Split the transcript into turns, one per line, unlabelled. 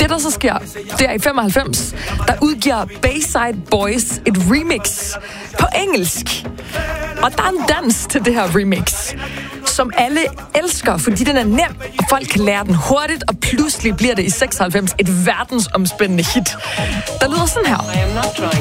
Det, der så sker, det er i 95, der udgiver Bayside Boys et remix på engelsk. Og der er en dans til det her remix, som alle elsker, fordi den er nem, og folk kan lære den hurtigt, og pludselig bliver det i 96 et verdensomspændende hit. Der lyder sådan her.